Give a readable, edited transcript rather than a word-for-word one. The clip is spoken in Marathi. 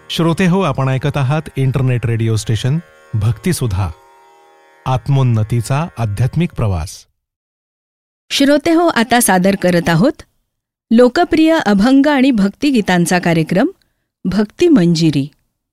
श्रोतेहो, आपण ऐकत आहात इंटरनेट रेडिओ स्टेशन भक्तिसुधा, आत्मोन्नतीचा आध्यात्मिक प्रवास. श्रोतेहो, आता सादर करत आहोत लोकप्रिय अभंग आणि भक्तिगीतांचा कार्यक्रम भक्ती मंजिरी.